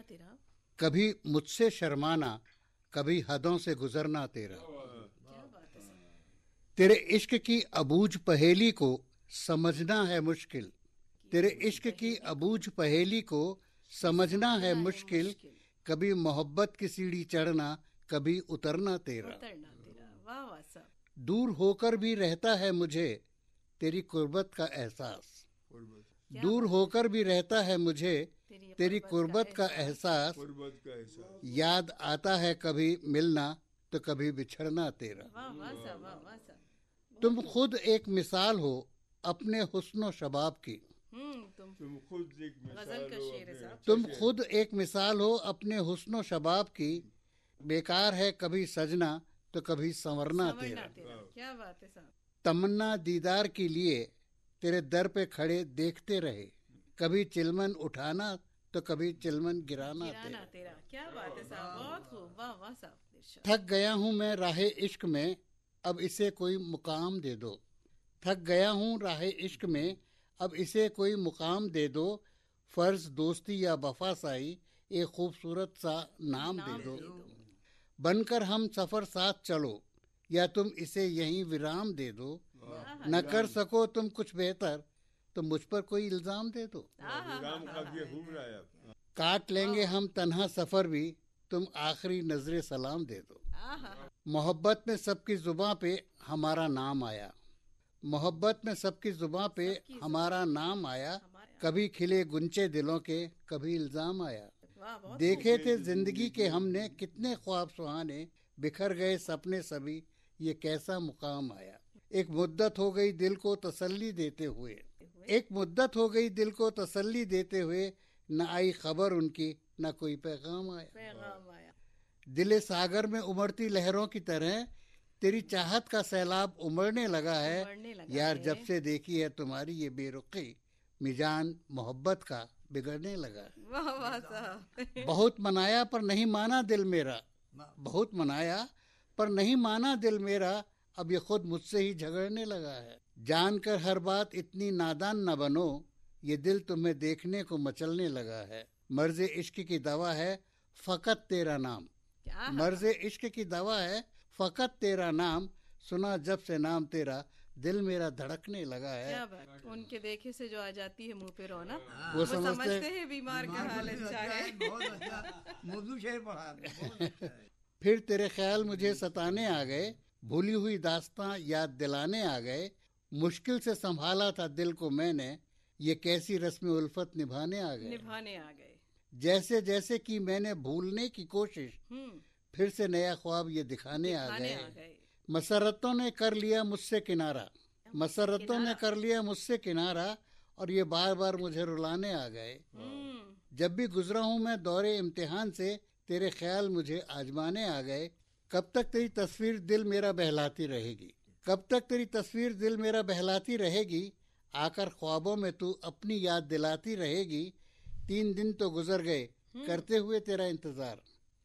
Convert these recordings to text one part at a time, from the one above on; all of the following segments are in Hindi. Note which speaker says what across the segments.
Speaker 1: तेरा,
Speaker 2: कभी मुझसे शर्माना, कभी हदों से गुजरना तेरा।
Speaker 1: क्या बात है साहब।
Speaker 2: तेरे इश्क की अबूझ पहेली को समझना है मुश्किल, तेरे इश्क की अबूझ पहेली को समझना है मुश्किल। कभी मोहब्बत की सीढ़ी चढ़ना, कभी उतरना तेरा।
Speaker 1: उतरना तेरा, वाह वाह साहब।
Speaker 2: दूर होकर भी रहता है मुझे तेरी कुर्बत का एहसास, दूर होकर भी रहता है मुझे तेरी कुर्बत का एहसास। याद आता है कभी मिलना तो कभी बिछड़ना तेरा।
Speaker 1: वाह वाह साहब, वाह वाह साहब।
Speaker 2: तुम खुद एक मिसाल हो अपने हुस्न शबाब की,
Speaker 1: तुम खुद एक गजल का शेर है साहब।
Speaker 2: तुम खुद एक मिसाल हो अपने हुस्न शबाब की। बेकार है कभी सजना तो कभी संवरना तेरा।
Speaker 1: क्या बात है साहब।
Speaker 2: तमन्ना दीदार के लिए तेरे दर पे खड़े देखते रहे, कभी चिलमन उठाना तो कभी चिलमन गिराना तेरा।
Speaker 1: क्या बात है साहब, बहुत खूब, वाह वाह साहब।
Speaker 2: थक गया हूँ मैं राहे इश्क में, अब इसे कोई मुकाम दे दो। थक गया हूँ राहे इश्क में, अब इसे कोई मुकाम दे दो। फर्ज दोस्ती या वफा साई एक खूबसूरत सा नाम दे दो। बनकर हम सफर साथ चलो या तुम इसे यहीं विराम दे दो। न कर सको तुम कुछ बेहतर तो मुझ पर कोई इल्जाम दे दो। काट लेंगे हम तन्हा सफर भी, तुम आखिरी नजरे सलाम दे दो। मोहब्बत में सबकी जुबां पे हमारा नाम आया, मोहब्बत में सबकी जुबां पे हमारा नाम आया। कभी खिले गुंचे दिलों के, कभी इल्जाम आया। देखे थे जिंदगी के हमने कितने ख्वाब सुहाने, बिखर गए सपने सभी, ये कैसा मुकाम आया। एक मुद्दत हो गई दिल को तसल्ली देते हुए, एक मुद्दत हो गई दिल को तसल्ली देते हुए, न आई खबर उनकी न कोई पैगाम आया। दिले सागर में उमड़ती लहरों की तरह तेरी चाहत का सैलाब उमड़ने लगा है। यार जब से देखी है तुम्हारी ये बेरुखी, मिजान मोहब्बत का बिगड़ने लगा।
Speaker 1: वाह वाह साहब।
Speaker 2: बहुत मनाया पर नहीं माना दिल मेरा, बहुत मनाया पर नहीं माना दिल मेरा, अब ये खुद मुझसे ही झगड़ने लगा है। जानकर हर बात इतनी नादान न बनो, ये दिल तुम्हें देखने को मचलने लगा है। मर्ज़े इश्क की दवा है फकत तेरा नाम, मर्ज़े इश्क की दवा है फकत तेरा नाम। सुना जब से नाम तेरा दिल मेरा धड़कने लगा है।
Speaker 1: क्या बात। उनके देखे से जो आ जाती है मुंह पे रौनक, वो समझते हैं बीमार का हाल अच्छा है।
Speaker 3: बहुत अच्छा मौजू शेर पढ़ा।
Speaker 2: फिर तेरे ख्याल मुझे सताने आ गए, भूली हुई दास्तां याद दिलाने आ गए। मुश्किल से संभाला था दिल को मैंने, ये कैसी रस्म उल्फत निभाने आ गए। जैसे जैसे कि मैंने भूलने की कोशिश, फिर से नया ख्वाब ये दिखाने आ गए। मसरतों ने कर लिया मुझसे किनारा, मसरतों ने कर लिया मुझसे किनारा, और ये बार बार मुझे रुलाने आ गए। जब भी गुजरा हूँ मैं दौरे इम्तिहान से, तेरे ख्याल मुझे आजमाने आ गए। कब तक तेरी तस्वीर दिल मेरा बहलाती रहेगी, कब तक तेरी तस्वीर दिल मेरा बहलाती रहेगी। आकर ख्वाबों में तू अपनी याद दिलाती रहेगी। 3 दिन तो गुजर गए करते हुए तेरा इंतजार,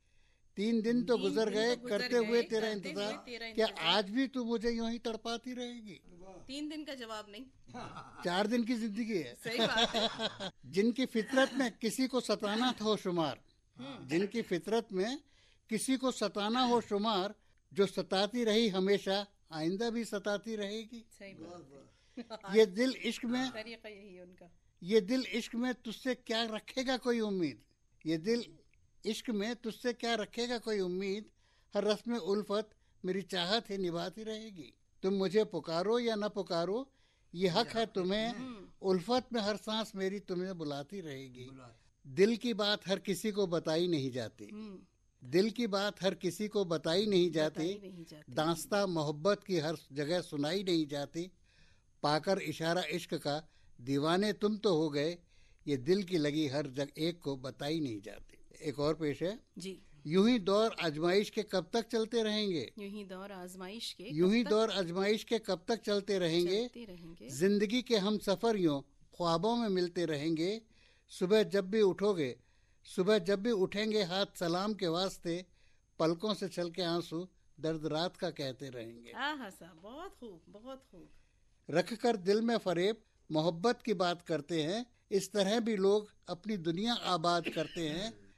Speaker 2: 3 दिन तो गुजर गए करते हुए तेरा इंतजार। क्या आज भी तू मुझे यूं ही तड़पाती रहेगी?
Speaker 1: 3 दिन का जवाब नहीं,
Speaker 2: 4 दिन की जिंदगी है।
Speaker 1: सही बात है।
Speaker 2: जिनकी फितरत में किसी को सताना था हो शुमार, जिनकी फितरत में किसी को सताना हो शुमार, जो सताती रही हमेशा आइंदा भी सताती रहेगी।
Speaker 1: सही बात।
Speaker 2: ये दिल इश्क में,
Speaker 1: तरीका यही है उनका।
Speaker 2: ये दिल इश्क में तुझसे क्या रखेगा कोई उम्मीद, ये दिल इश्क में तुझसे क्या रखेगा कोई उम्मीद। हर रस्म उल्फत मेरी चाहत है निभाती रहेगी। तुम मुझे पुकारो या न पुकारो, ये हक है तुम्हें। उल्फत में हर सांस मेरी तुम्हें बुलाती रहेगी। दिल की बात हर किसी को बताई नहीं जाती, दिल की बात हर किसी को बताई नहीं जाती। दास्तां मोहब्बत की हर जगह सुनाई नहीं जाती। पाकर इशारा इश्क का दीवाने तुम तो हो गए, ये दिल की लगी हर जगह एक को बताई नहीं जाती। एक और पेश है
Speaker 1: जी।
Speaker 2: यूं ही दौर आजमाइश के कब तक चलते रहेंगे,
Speaker 1: यूं ही दौर आजमाइश के,
Speaker 2: यूं ही दौर आजमाइश के कब तक चलते रहेंगे। जिंदगी के हम सफर यूं ख्वाबों में मिलते रहेंगे। सुबह जब भी उठोगे, सुबह जब भी उठेंगे हाथ सलाम के वास्ते, पलकों से छलके आंसू दर्द रात का कहते रहेंगे।
Speaker 1: बहुत खूब, बहुत खूब।
Speaker 2: रख कर दिल में फरेब मोहब्बत की बात करते हैं, इस तरह भी लोग अपनी दुनिया आबाद करते हैं।